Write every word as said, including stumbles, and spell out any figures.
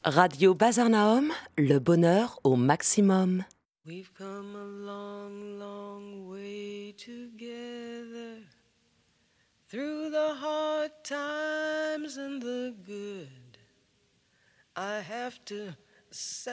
Radio Bazar Naum, le bonheur au maximum. We've come a long, long way together, through the hard times and the good. I have to say